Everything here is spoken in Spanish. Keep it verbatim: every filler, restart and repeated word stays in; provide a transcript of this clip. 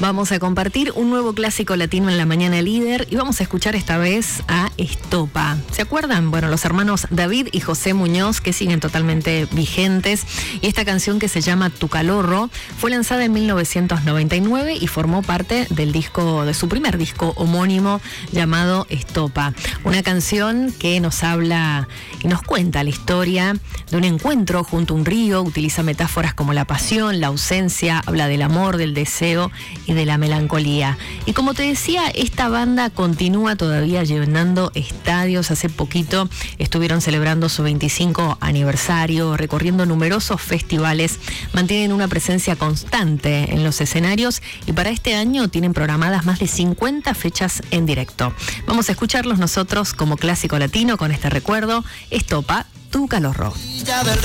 Vamos a compartir un nuevo clásico latino en la mañana líder y vamos a escuchar esta vez a Estopa. ¿Se acuerdan? Bueno, los hermanos David y José Muñoz, que siguen totalmente vigentes, y esta canción que se llama Tu Calorro fue lanzada en mil novecientos noventa y nueve y formó parte del disco, de su primer disco homónimo llamado Estopa. Una canción que nos habla y nos cuenta la historia de un encuentro junto a un río, utiliza metáforas como la pasión, la ausencia, habla del amor, del deseo y de la melancolía. Y como te decía, esta banda continúa todavía llenando estadios. Hace poquito estuvieron celebrando su veinticinco aniversario, recorriendo numerosos festivales, mantienen una presencia constante en los escenarios y para este año tienen programadas más de cincuenta fechas en directo. Vamos a escucharlos nosotros como clásico latino con este recuerdo, Estopa, Tu Calorro.